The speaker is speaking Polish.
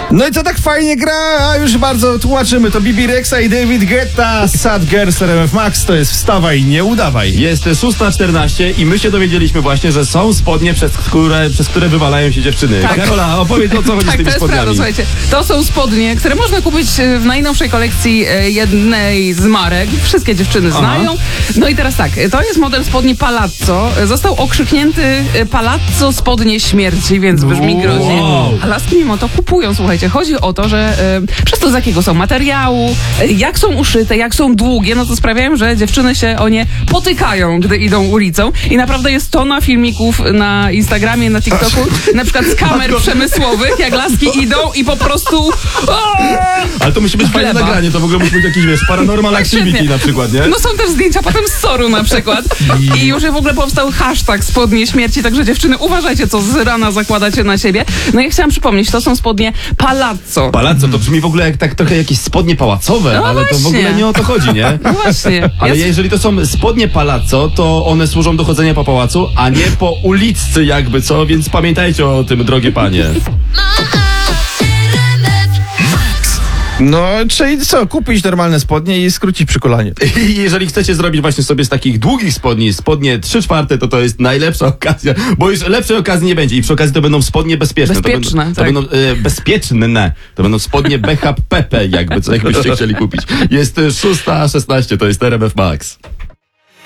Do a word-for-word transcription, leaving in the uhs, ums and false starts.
No i co tak fajnie gra, a już bardzo tłumaczymy, to Bibi Rexa i David Guetta, Sad Girls R M F Max, to jest wstawaj, nie udawaj. Jest szósta czternaście i my się dowiedzieliśmy właśnie, że są spodnie, przez które, przez które wywalają się dziewczyny. Tak. Karola, opowiedz, o co chodzi Tak, z tymi to jest spodniami. prawda, słuchajcie. To są spodnie, które można kupić w najnowszej kolekcji jednej z marek. Wszystkie dziewczyny Aha. znają. No i teraz tak, to jest model spodni Palazzo. Został okrzyknięty Palazzo spodnie śmierci, więc brzmi groźnie. Wow. A laski mimo to kupują, słuchajcie. Chodzi o to, że e, przez to z jakiego są materiału, e, jak są uszyte, jak są długie, no to sprawiają, że dziewczyny się o nie potykają, gdy idą ulicą. I naprawdę jest tona filmików na Instagramie, na TikToku, na przykład z kamer przemysłowych, jak laski idą i po prostu... Ale to musi być fajne Gleba. nagranie, to w ogóle musi być jakiś, wiesz, paranormal Tak, activity świetnie. na przykład, nie? No są też zdjęcia potem z Soru na przykład. I już w ogóle powstał hashtag spodnie śmierci, także dziewczyny, uważajcie, co z rana zakładacie na siebie. No i chciałam przypomnieć, to są spodnie Palazzo. Palazzo to brzmi w ogóle jak tak trochę jakieś spodnie pałacowe, No ale to w właśnie. ogóle nie o to chodzi, nie? No właśnie. Ale Ja- jeżeli to są spodnie palazzo, to one służą do chodzenia po pałacu, a nie po ulicy jakby co, więc pamiętajcie o tym, drogie panie. No, czyli co, kupić normalne spodnie i skrócić przy kolanie. I jeżeli chcecie zrobić właśnie sobie z takich długich spodni spodnie trzy czwarte, to to jest najlepsza okazja, bo już lepszej okazji nie będzie i przy okazji to będą spodnie bezpieczne. Bezpieczne, to będą, tak. to będą e, bezpieczne. To będą spodnie B H P P jakby co, jakbyście chcieli kupić. Jest e, szósta szesnaście, to jest R M F Max.